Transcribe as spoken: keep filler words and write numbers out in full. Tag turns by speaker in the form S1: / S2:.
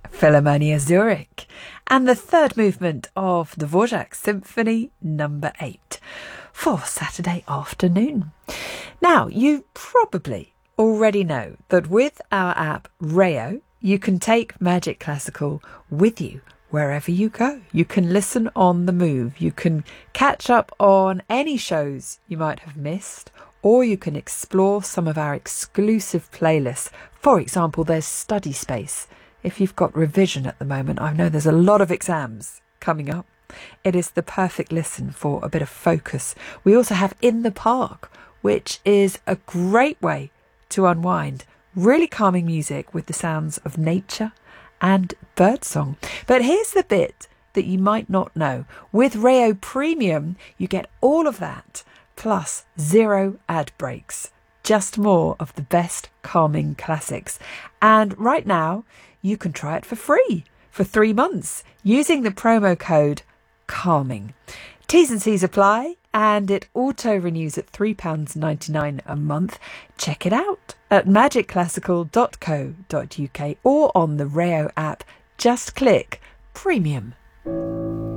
S1: Philharmonia Zurich, and the third movement of the Dvorak Symphony number eight for Saturday afternoon. Now, you probably already know that with our app Rayo, you can take Magic Classical with you wherever you go. You can listen on the move. You can catch up on any shows you might have missed, or you can explore some of our exclusive playlists. For example, there's Study Space. If you've got revision at the moment, I know there's a lot of exams coming up. It is the perfect listen for a bit of focus. We also have In the Park, which is a great way to unwind. Really calming music with the sounds of nature and birdsong. But here's the bit that you might not know. With Rayo Premium, you get all of that, plus zero ad breaks. Just more of the best calming classics. And right now, you can try it for free for three months using the promo code CALMING. T's and C's apply, and it auto-renews at three pounds ninety-nine a month. Check it out at magic classical dot co dot uk or on the Rayo app. Just click Premium.